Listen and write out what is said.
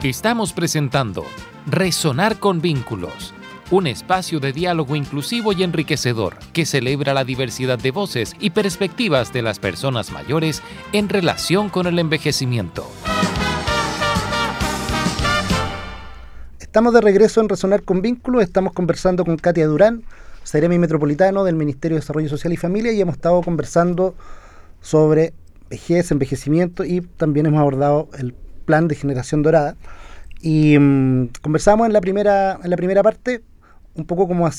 Estamos presentando Resonar con Vínculos, un espacio de diálogo inclusivo y enriquecedor que celebra la diversidad de voces y perspectivas de las personas mayores en relación con el envejecimiento. Estamos de regreso en Resonar con Vínculos. Estamos conversando con Katia Durán, Seremi Metropolitano del Ministerio de Desarrollo Social y Familia, y hemos estado conversando sobre vejez, envejecimiento, y también hemos abordado el plan de generación dorada. Y conversamos en la primera parte un poco como